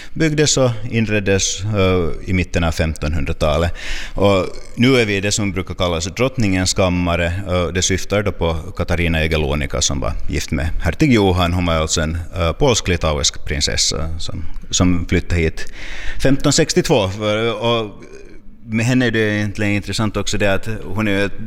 byggdes och inreddes i mitten av 1500-talet. Och nu är vi i det som brukar kallas drottningens kammare. Det syftar då på Katarina Jagellonica som var gift med hertig Johan. Hon var alltså en polsk-litauisk prinsessa som flyttade hit 1562. Och med henne är det egentligen intressant också det att hon är ett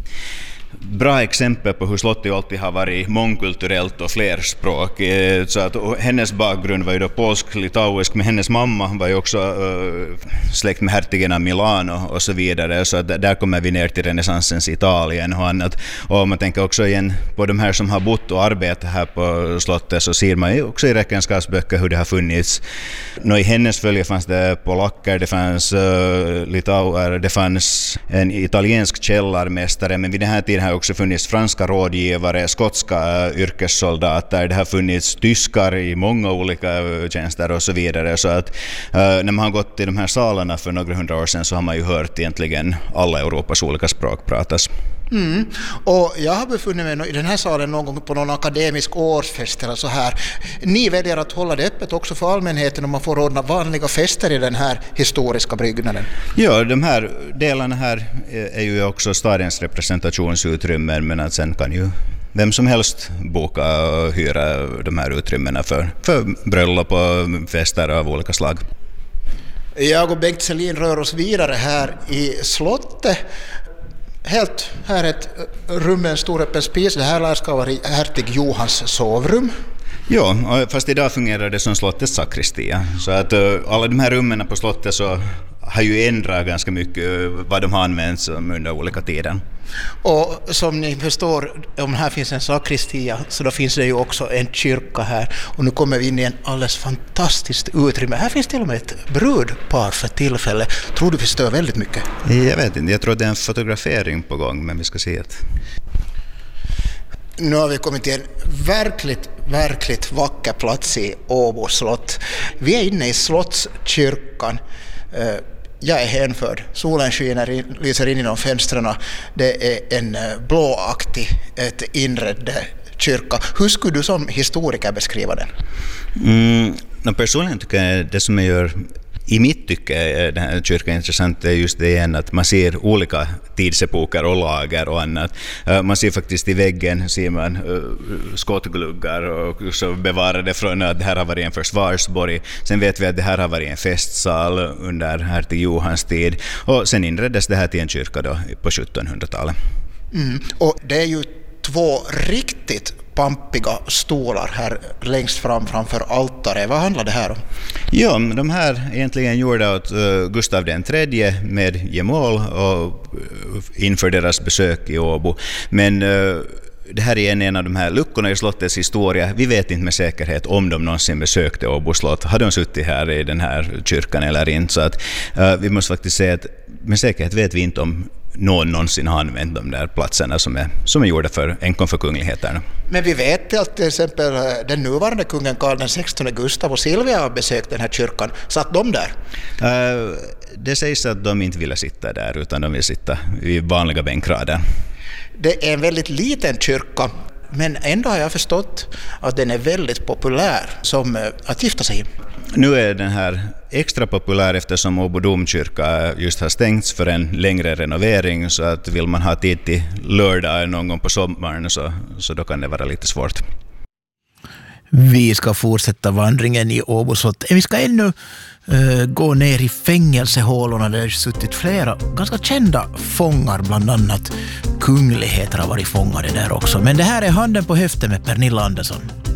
bra exempel på hur slottet alltid har varit mångkulturellt och flerspråk. Så att hennes bakgrund var ju då polsk-litauisk, men hennes mamma var ju också släkt med hertigen av Milano och så vidare. Så att där kommer vi ner till renässansens Italien och annat. Och man tänker också igen på de här som har bott och arbetat här på slottet, så ser man ju också i räkenskapsböcker hur det har funnits. I hennes följe fanns det polacker, det fanns litauer, det fanns en italiensk källarmästare, men vid den här tiden har också funnits franska rådgivare, skotska yrkessoldater, det har funnits tyskar i många olika tjänster och så vidare. Så att när man har gått i de här salarna för några hundra år sedan så har man ju hört egentligen alla Europas olika språk pratas. Och jag har befunnit mig i den här salen någon gång på någon akademisk årsfest eller så här. Ni väljer att hålla det öppet också för allmänheten om man får ordna vanliga fester i den här historiska byggnaden. Ja, de här delarna här är ju också stadens representationsutrymmen, men att sen kan ju vem som helst boka och hyra de här utrymmena för bröllop och fester av olika slag. Jag och Bengt Selin rör oss vidare här i slottet. Helt här ett rum med en stor öppen spis. Det här lär ska vara hertig Johans sovrum. Ja, fast idag fungerar det som slottets sakristia. Så att alla de här rummen på slottet så har ju ändrat ganska mycket vad de har använts under olika tider. Och som ni förstår, om här finns en sakristia så då finns det ju också en kyrka här. Och nu kommer vi in i en alldeles fantastiskt utrymme. Här finns till och med ett brudpar för tillfälle. Tror du vi stör väldigt mycket? Jag vet inte, jag tror det är en fotografering på gång, men vi ska se det. Nu har vi kommit till en verkligt vacker plats i Åbo slott. Vi är inne i slottskyrkan. Jag är hänförd. Solen skiner, lyser in genom fönstren. Det är en blåaktig, ett inredd kyrka. Hur skulle du som historiker beskriva den? Personligen tycker jag det som jag gör i mitt tycke är den här kyrkan intressant är just det igen att man ser olika tidsepoker och lager och annat. Man ser faktiskt i väggen ser man skottgluggar och så bevarade från att det här har varit en försvarsborg. Sen vet vi att det här har varit en festsal under hertig Johans tid och sen inreddes det här till en kyrka då på 1700-talet. Och det är ju två riktigt pampiga stolar här längst framför altaret. Vad handlar det här om? Ja, de här egentligen gjorda åt Gustav III med gemål och inför deras besök i Åbo. Men det här är en av de här luckorna i slottets historia. Vi vet inte med säkerhet om de någonsin besökte Åbo slott. Har de suttit här i den här kyrkan eller inte? Så att vi måste faktiskt säga att med säkerhet vet vi inte om någon någonsin har använt de där platserna som är gjorda enkom för kungligheterna. Men vi vet att till exempel den nuvarande kungen Karl XVI Gustav och Silvia har besökt den här kyrkan. Satt de där? Det sägs att de inte ville sitta där utan de vill sitta i vanliga bänkrader. Det är en väldigt liten kyrka, men ändå har jag förstått att den är väldigt populär som att gifta sig i. Nu är den här extra populär eftersom Åbo domkyrka just har stängts för en längre renovering, så att vill man ha tid till lördag någon gång på sommaren så då kan det vara lite svårt. Vi ska fortsätta vandringen i Åbo slott. Vi ska ännu gå ner i fängelsehålorna där det suttit flera ganska kända fångar, bland annat kungligheter har varit fångade där också. Men det här är Handen på höften med Pernilla Andersson.